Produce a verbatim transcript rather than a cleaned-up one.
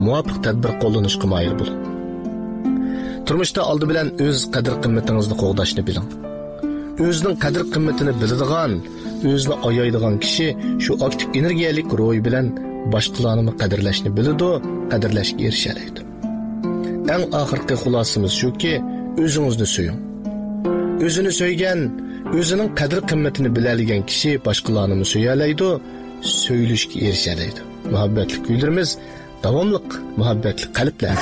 muvofiq tadbir qo'llanishga moyil bo'ling. Turmushda oldi bilan o'z qadr-qimmatingizni qo'g'dashni biling. O'zining qadr-qimmatini biladigan, o'zini oyaydigan kishi shu aktiv energiyalik ro'y bilan boshqalarni qadrlashni biladi, qadrlashga erishadi. Eng oxirgi xulosamiz shuki, o'zingizni so'ying. O'zini so'ygan, o'zining qadr-qimmatini biladigan kishi boshqalarni so'yalaydi, söylüşki erişeleydi. Muhabbetli güllerimiz, davamlık muhabbetli kalpler.